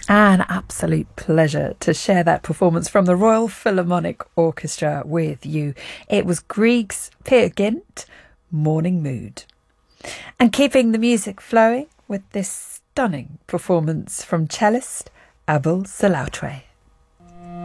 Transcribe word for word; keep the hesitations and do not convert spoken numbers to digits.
An absolute pleasure to share that performance from the Royal Philharmonic Orchestra with you. It was Grieg's Peer Gynt, Morning Mood. And keeping the music flowing with this stunning performance from cellist Abel Saloutre.